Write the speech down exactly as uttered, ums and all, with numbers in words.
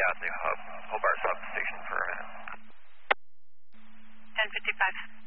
Curiosity Hub, Hobart substation for a minute. ten fifty-five.